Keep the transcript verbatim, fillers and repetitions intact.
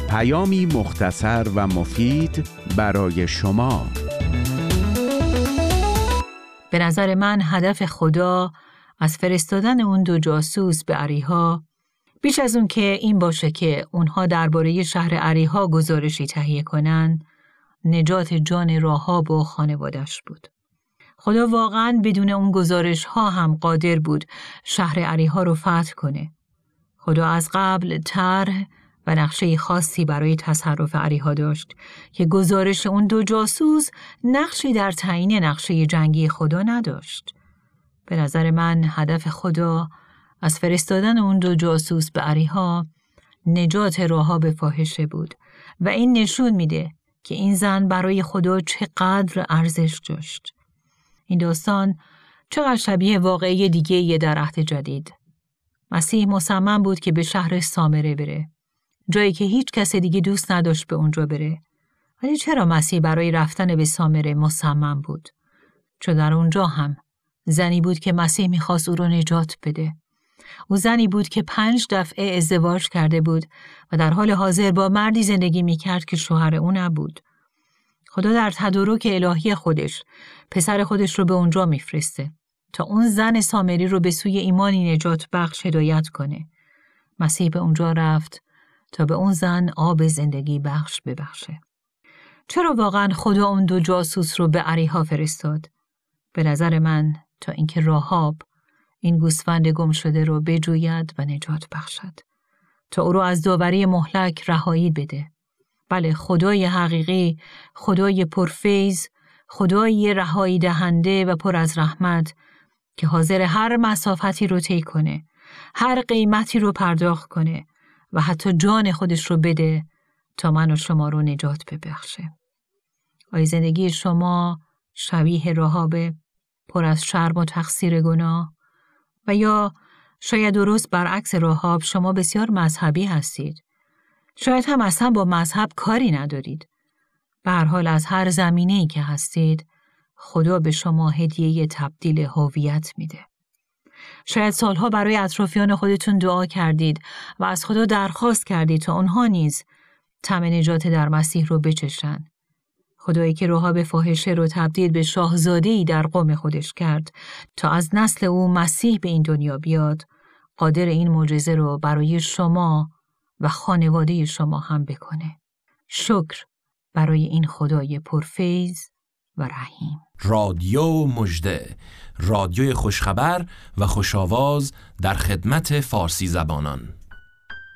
پیامی مختصر و مفید برای شما. به نظر من هدف خدا از فرستادن اون دو جاسوس به اریحا بیش از اون که این باشه که اونها درباره شهر اریحا گزارشی تهیه کنن، نجات جان راهاب و خانوادش بود. خدا واقعاً بدون اون گزارش ها هم قادر بود شهر اریحا رو فتح کنه. خدا از قبل طرح و نقشه خاصی برای تصرف اریحا داشت که گزارش اون دو جاسوس نقشی در تعیین نقشه جنگی خدا نداشت. به نظر من هدف خدا از فرستادن اون دو جاسوس به اریحا نجات راهاب فاحشه بود و این نشون میده که این زن برای خدا چقدر ارزش داشت. این داستان چقدر شبیه واقعه دیگه یه در عهد جدید. مسیح مصمم بود که به شهر سامره بره، جایی که هیچ کس دیگه دوست نداشت به اونجا بره. ولی چرا مسیح برای رفتن به سامره مصمم بود؟ چون در اونجا هم زنی بود که مسیح میخواست او رو نجات بده. او زنی بود که پنج دفعه ازدواج کرده بود و در حال حاضر با مردی زندگی میکرد که شوهر او نبود. خدا در تدارک الهی خودش پسر خودش رو به اونجا میفرسته تا اون زن سامری رو به سوی ایمانی نجات بخش هدایت کنه. مسیح به اونجا رفت تا به اون زن آب زندگی بخش ببخشه. چرا واقعا خدا اون دو جاسوس رو به اریحا فرستاد؟ به نظر من تا اینکه راهاب این گوسفند گم شده رو بجوید و نجات بخشد، تا او رو از داوری مهلک رهایی بده. بله، خدای حقیقی، خدای پرفیض، خدای رهایی دهنده و پر از رحمت که حاضر هر مسافتی رو طی کنه، هر قیمتی رو پرداخت کنه و حتی جان خودش رو بده تا من و شما رو نجات ببخشه. آیا زندگی شما شبیه راهابه، پر از شرم و تقصیر گناه؟ و یا شاید درست برعکس راهاب شما بسیار مذهبی هستید؟ شاید هم اصلا با مذهب کاری ندارید. به هر حال از هر زمینه‌ای که هستید، خدا به شما هدیه تبدیل هویت میده. شاید سالها برای اطرافیان خودتون دعا کردید و از خدا درخواست کردید تا اونها نیز طعم نجات در مسیح رو بچشن. خدایی که راهاب فاحشه رو تبدیل به شاهزاده‌ای در قوم خودش کرد تا از نسل او مسیح به این دنیا بیاد، قادر این معجزه رو برای شما و خانواده شما هم بکنه. شکر برای این خدای پرفیض و رحیم. رادیو مژده، رادیوی خوشخبر و خوش‌آواز در خدمت فارسی زبانان.